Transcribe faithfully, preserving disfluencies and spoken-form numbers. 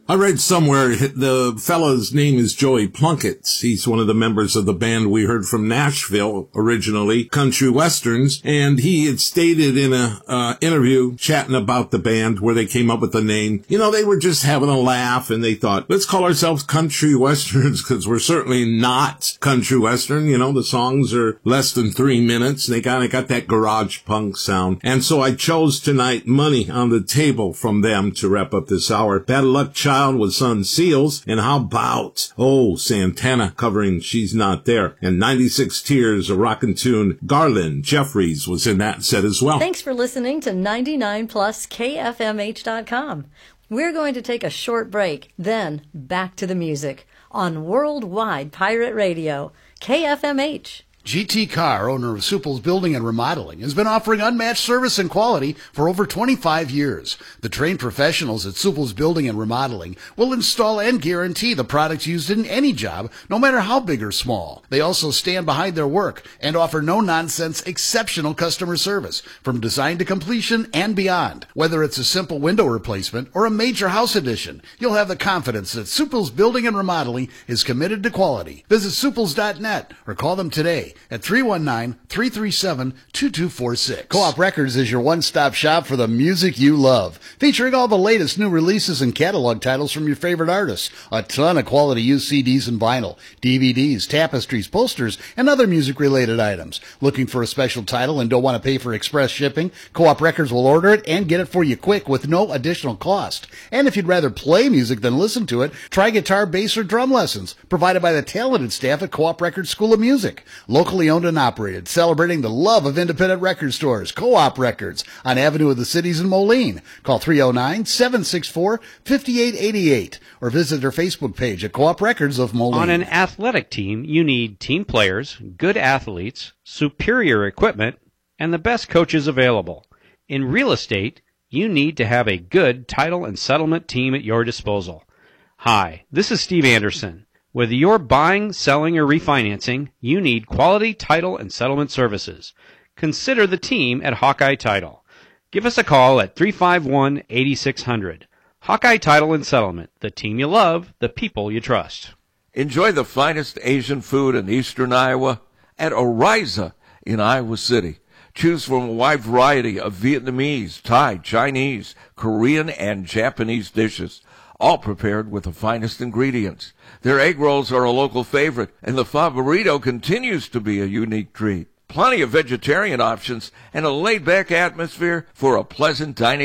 I read somewhere the fellow's name is Joey Plunkett. He's one of the members of the band we heard from Nashville originally, Country Westerns, and he had stated in a uh, interview chatting about the band where they came up with the name. You know, they were just having a laugh and they thought, let's call ourselves Country Westerns because we're certainly not country western. You know, the songs are less than three minutes. They kind of got that garage punk sound. And so I chose tonight Money on the Table from them to wrap up this hour. Bad Luck Child with Sun Seals, and how about, oh, Santana covering She's Not There, and ninety-six Tears, a rockin' tune. Garland Jeffries was in that set as well. Thanks for listening to ninety-nine plus K F M H dot com. We're going to take a short break, then back to the music on Worldwide Pirate Radio, K F M H. G T Carr, owner of Supple's Building and Remodeling, has been offering unmatched service and quality for over twenty-five years. The trained professionals at Supple's Building and Remodeling will install and guarantee the products used in any job, no matter how big or small. They also stand behind their work and offer no-nonsense, exceptional customer service from design to completion and beyond. Whether it's a simple window replacement or a major house addition, you'll have the confidence that Supple's Building and Remodeling is committed to quality. Visit suples dot net or call them today at three one nine, three three seven, two two four six. Co-op Records is your one-stop shop for the music you love, featuring all the latest new releases and catalog titles from your favorite artists, a ton of quality used C Ds and vinyl, D V Ds, tapestries, posters, and other music-related items. Looking for a special title and don't want to pay for express shipping? Co-op Records will order it and get it for you quick with no additional cost. And if you'd rather play music than listen to it, try guitar, bass, or drum lessons, provided by the talented staff at Co-op Records School of Music. Local Locally owned and operated, celebrating the love of independent record stores. Co-op Records on Avenue of the Cities in Moline. Call three oh nine, seven six four, five eight eight eight or visit their Facebook page at Co-op Records of Moline. On an athletic team, you need team players, good athletes, superior equipment, and the best coaches available. In real estate, you need to have a good title and settlement team at your disposal. Hi, this is Steve Anderson. Whether you're buying, selling, or refinancing, you need quality title and settlement services. Consider the team at Hawkeye Title. Give us a call at three five one, eight six zero zero. Hawkeye Title and Settlement, the team you love, the people you trust. Enjoy the finest Asian food in eastern Iowa at Oriza in Iowa City. Choose from a wide variety of Vietnamese, Thai, Chinese, Korean, and Japanese dishes, all prepared with the finest ingredients. Their egg rolls are a local favorite, and the Favorito continues to be a unique treat. Plenty of vegetarian options and a laid-back atmosphere for a pleasant dining